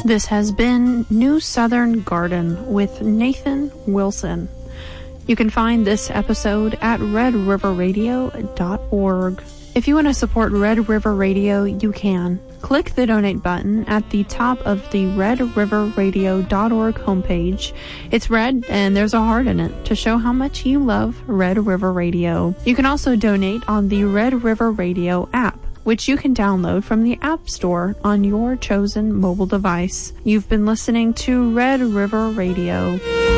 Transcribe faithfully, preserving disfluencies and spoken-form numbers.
This has been New Southern Garden with Nathan Wilson. You can find this episode at red river radio dot org. If you want to support Red River Radio, you can. Click the donate button at the top of the red river radio dot org homepage. It's red and there's a heart in it to show how much you love Red River Radio. You can also donate on the Red River Radio app, which you can download from the App Store on your chosen mobile device. You've been listening to Red River Radio.